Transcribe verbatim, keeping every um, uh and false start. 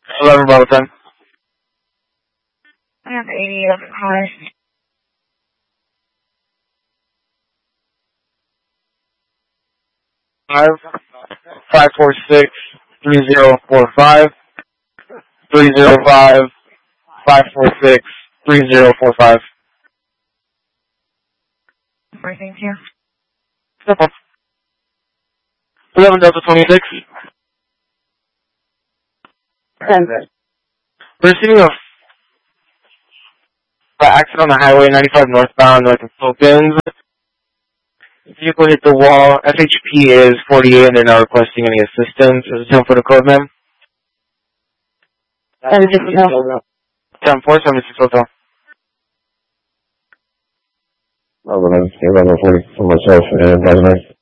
eleven Bravo ten. I have eighty eleven cars. Five, five four six, three zero four five, three zero five, five four six, three zero four five. Thank you. eleven Delta twenty-six. We're receiving a accident on the highway ninety-five northbound north of Philippines. Vehicle hit the wall. S H P is forty-eight and they're not requesting any assistance. Is it time for the code, ma'am? ten four seventy-six Hotel. I'm going to give level forty for myself and President.